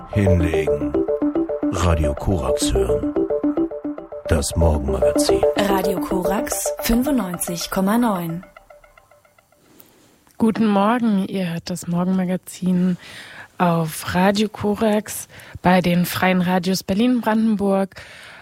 Hinlegen. Radio Korax hören. Das Morgenmagazin. Radio Korax 95,9. Guten Morgen, ihr hört das Morgenmagazin auf Radio Korax bei den Freien Radios Berlin-Brandenburg,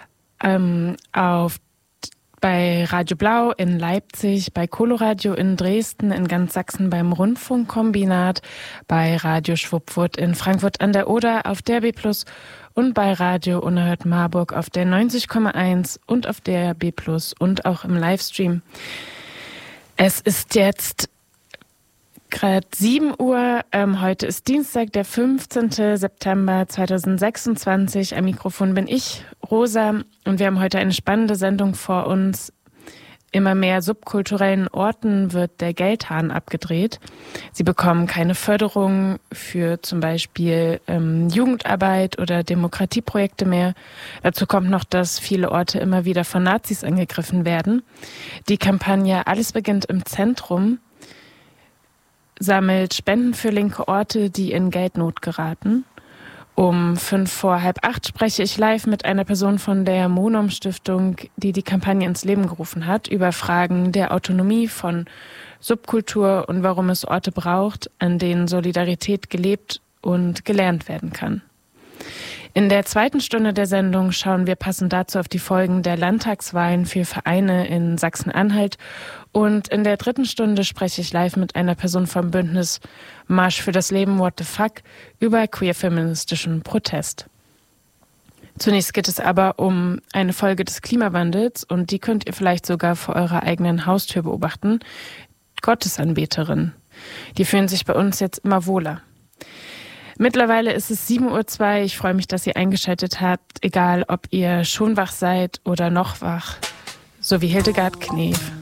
bei Radio Blau in Leipzig, bei Coloradio in Dresden, in ganz Sachsen beim Rundfunkkombinat, bei Radio Schwuppwurt in Frankfurt an der Oder auf der B+ und bei Radio Unerhört Marburg auf der 90,1 und auf der B+ und auch im Livestream. Es ist jetzt gerade 7 Uhr. Heute ist Dienstag, der 15. September 2026. Am Mikrofon bin ich, Rosa, und wir haben heute eine spannende Sendung vor uns. Immer mehr subkulturellen Orten wird der Geldhahn abgedreht. Sie bekommen keine Förderung für zum Beispiel Jugendarbeit oder Demokratieprojekte mehr. Dazu kommt noch, dass viele Orte immer wieder von Nazis angegriffen werden. Die Kampagne Alles beginnt im Zentrum sammelt Spenden für linke Orte, die in Geldnot geraten. Um 7:55 spreche ich live mit einer Person von der Monum Stiftung, die die Kampagne ins Leben gerufen hat, über Fragen der Autonomie von Subkultur und warum es Orte braucht, an denen Solidarität gelebt und gelernt werden kann. In der zweiten Stunde der Sendung schauen wir passend dazu auf die Folgen der Landtagswahlen für Vereine in Sachsen-Anhalt. Und in der dritten Stunde spreche ich live mit einer Person vom Bündnis Marsch für das Leben What the Fuck über queer-feministischen Protest. Zunächst geht es aber um eine Folge des Klimawandels und die könnt ihr vielleicht sogar vor eurer eigenen Haustür beobachten. Gottesanbeterinnen. Die fühlen sich bei uns jetzt immer wohler. Mittlerweile ist es 7:02 Uhr. Ich freue mich, dass ihr eingeschaltet habt, egal ob ihr schon wach seid oder noch wach, so wie Hildegard Knef.